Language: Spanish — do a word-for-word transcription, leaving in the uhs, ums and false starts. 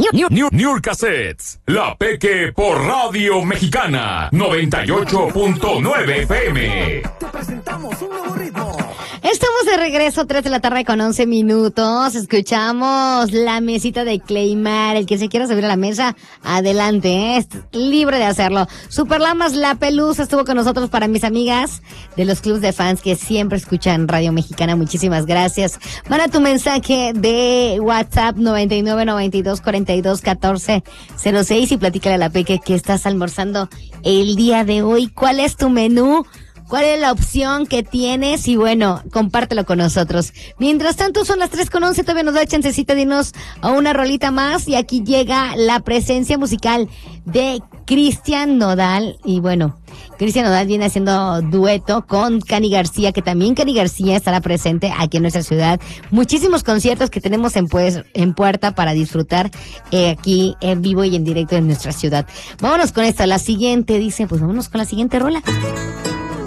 New, New, New Cassettes, La Peque por Radio Mexicana, noventa y ocho punto nueve F M. Te presentamos un nuevo ritmo. Estamos de regreso, tres de la tarde con once minutos. Escuchamos la mesita de Claymar. El que se quiera subir a la mesa, adelante, ¿eh? Es libre de hacerlo. Superlamas La Pelusa estuvo con nosotros. Para mis amigas de los clubs de fans que siempre escuchan Radio Mexicana, muchísimas gracias. Manda tu mensaje de WhatsApp noventa y nueve, noventa y dos, cuarenta y dos, catorce cero seis y platícale a la Peque que estás almorzando el día de hoy. ¿Cuál es tu menú? ¿Cuál es la opción que tienes? Y bueno, compártelo con nosotros. Mientras tanto, son las tres con once, todavía nos da chancecita de irnos a una rolita más. Y aquí llega la presencia musical de Cristian Nodal. Y bueno, Cristian Nodal viene haciendo dueto con Cani García, que también Cani García estará presente aquí en nuestra ciudad. Muchísimos conciertos que tenemos en, pues, en puerta para disfrutar eh, aquí en vivo y en directo en nuestra ciudad. Vámonos con esta, la siguiente, dice, pues vámonos con la siguiente rola.